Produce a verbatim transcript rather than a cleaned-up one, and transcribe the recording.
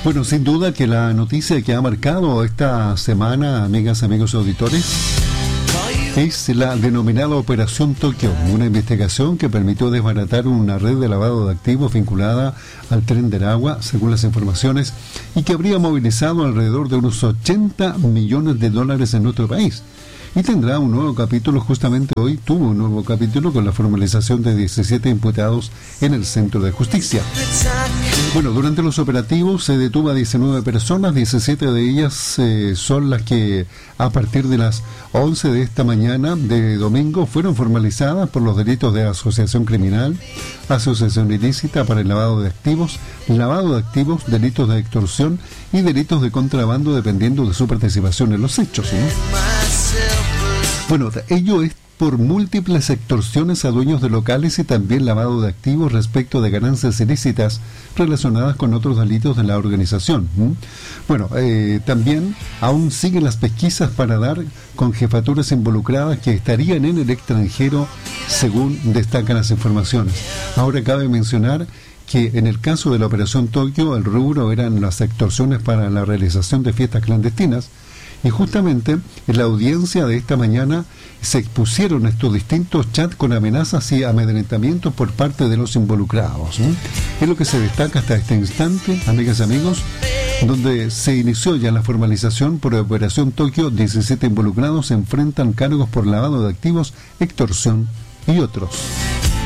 Bueno, sin duda que la noticia que ha marcado esta semana, amigas, amigos auditores, es la denominada Operación Tokio, una investigación que permitió desbaratar una red de lavado de activos vinculada al Tren del Agua, según las informaciones, y que habría movilizado alrededor de unos ochenta millones de dólares en nuestro país. Y tendrá un nuevo capítulo, justamente hoy tuvo un nuevo capítulo con la formalización de diecisiete imputados en el Centro de Justicia. Bueno, durante los operativos se detuvo a diecinueve personas, diecisiete de ellas eh, son las que a partir de las once de esta mañana de domingo fueron formalizadas por los delitos de asociación criminal, asociación ilícita para el lavado de activos, lavado de activos, delitos de extorsión y delitos de contrabando dependiendo de su participación en los hechos, ¿no? Bueno, ello es por múltiples extorsiones a dueños de locales y también lavado de activos respecto de ganancias ilícitas relacionadas con otros delitos de la organización. ¿Mm? Bueno, eh, también aún siguen las pesquisas para dar con jefaturas involucradas que estarían en el extranjero, según destacan las informaciones. Ahora cabe mencionar que en el caso de la Operación Tokio, el rubro eran las extorsiones para la realización de fiestas clandestinas. Y justamente en la audiencia de esta mañana se expusieron estos distintos chats con amenazas y amedrentamientos por parte de los involucrados, ¿eh? Es lo que se destaca hasta este instante, amigas y amigos, donde se inició ya la formalización por Operación Tokio. diecisiete involucrados se enfrentan cargos por lavado de activos, extorsión y otros.